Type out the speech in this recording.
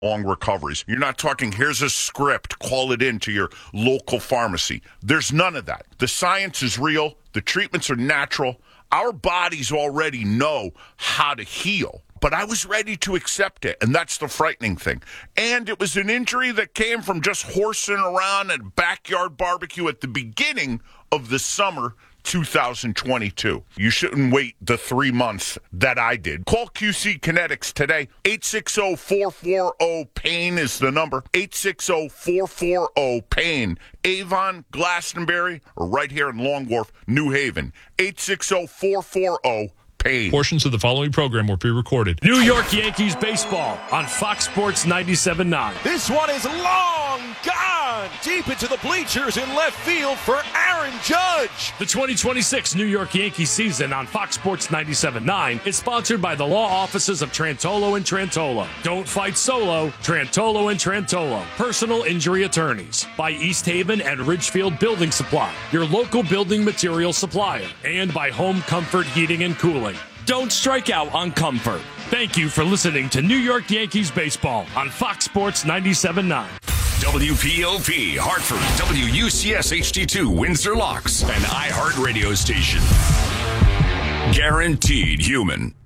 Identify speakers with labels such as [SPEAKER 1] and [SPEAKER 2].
[SPEAKER 1] long recoveries. You're not talking, here's a script, call it in to your local pharmacy. There's none of that. The science is real. The treatments are natural. Our bodies already know how to heal. But I was ready to accept it, and that's the frightening thing. And it was an injury that came from just horsing around at backyard barbecue at the beginning of the summer 2022. You shouldn't wait the 3 months that I did. Call QC Kinetics today. 860-440-PAIN is the number. 860-440-PAIN. Avon, Glastonbury, or right here in Long Wharf, New Haven. 860-440-PAIN.
[SPEAKER 2] Portions of the following program were pre-recorded.
[SPEAKER 3] New York Yankees baseball on Fox Sports 97.9.
[SPEAKER 4] This one is long gone, deep into the bleachers in left field for Aaron Judge.
[SPEAKER 3] The 2026 New York Yankees season on Fox Sports 97.9 is sponsored by the law offices of Trantolo and Trantolo. Don't fight solo, Trantolo and Trantolo. Personal injury attorneys. By East Haven and Ridgefield Building Supply, your local building material supplier. And by Home Comfort Heating and Cooling. Don't strike out on comfort. Thank you for listening to New York Yankees baseball on Fox Sports 97.9.
[SPEAKER 5] WPOP, Hartford, WUCS HD2, Windsor Locks, an iHeart radio station. Guaranteed human.